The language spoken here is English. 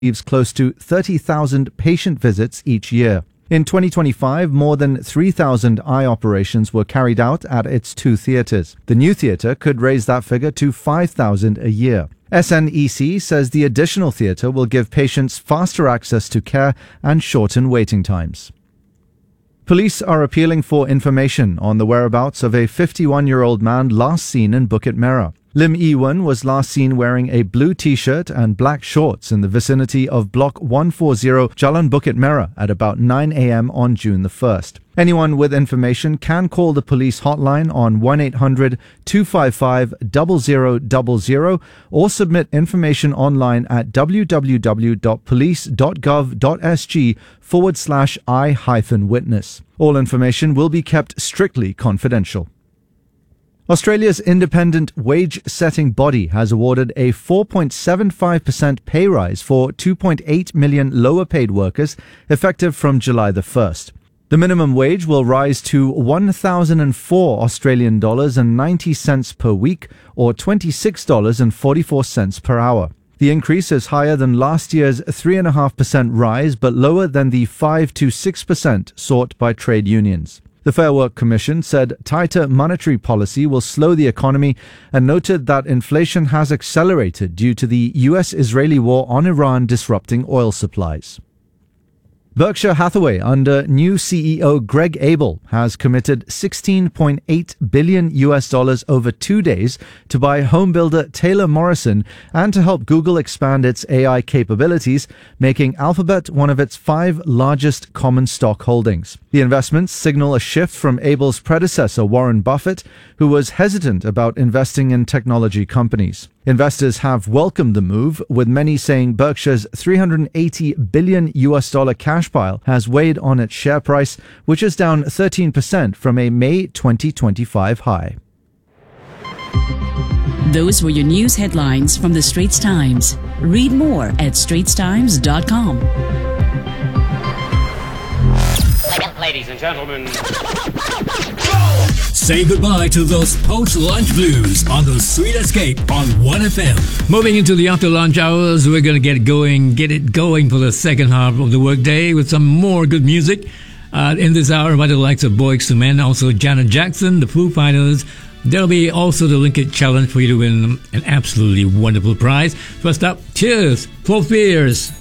receives close to 30,000 patient visits each year. In 2025, more than 3,000 eye operations were carried out at its two theatres. The new theatre could raise that figure to 5,000 a year. SNEC says the additional theatre will give patients faster access to care and shorten waiting times. Police are appealing for information on the whereabouts of a 51-year-old man last seen in Bukit Merah. Lim Ewan was last seen wearing a blue t-shirt and black shorts in the vicinity of Block 140 Jalan Bukit Merah at about 9 a.m. on June the 1st. Anyone with information can call the police hotline on 1-800-255-0000 or submit information online at www.police.gov.sg/I-witness. All information will be kept strictly confidential. Australia's independent wage-setting body has awarded a 4.75% pay rise for 2.8 million lower-paid workers effective from July the 1st. The minimum wage will rise to 1,004 Australian dollars and 90 cents per week, or $26.44 per hour. The increase is higher than last year's 3.5% rise, but lower than the 5 to 6% sought by trade unions. The Fair Work Commission said tighter monetary policy will slow the economy and noted that inflation has accelerated due to the US-Israeli war on Iran disrupting oil supplies. Berkshire Hathaway, under new CEO Greg Abel, has committed $16.8 billion over 2 days to buy homebuilder Taylor Morrison and to help Google expand its AI capabilities, making Alphabet one of its 5 largest common stock holdings. The investments signal a shift from Abel's predecessor Warren Buffett, who was hesitant about investing in technology companies. Investors have welcomed the move, with many saying Berkshire's $380 billion cash pile has weighed on its share price, which is down 13% from a May 2025 high. Those were your news headlines from the Straits Times. Read more at straitstimes.com. Ladies and gentlemen, say goodbye to those post-lunch blues on the Sweet Escape on 1FM. Moving into the after-lunch hours, we're going to get it going for the second half of the workday with some more good music. In this hour, by the likes of Boyz II Men, also Janet Jackson, the Foo Fighters. There'll be also the Linkit Challenge for you to win an absolutely wonderful prize. First up, cheers for Fears.